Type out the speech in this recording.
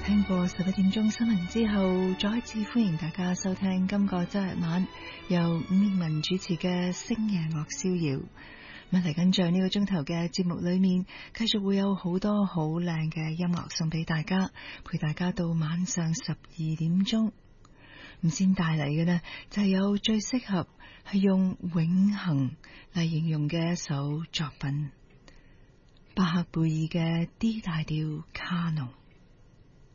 聽過11點鐘新聞之後，再一次歡迎大家收聽今個周日晚由伍英文主持嘅星夜樂逍遙。咁嚟緊在呢個鐘頭嘅節目裏面，繼續會有好多好靚嘅音樂送俾大家，陪大家到晚上12點鐘。咁先帶嚟嘅呢，就係有最適合係用永恆嚟形容嘅一首作品，巴赫貝爾嘅 D 大調卡農。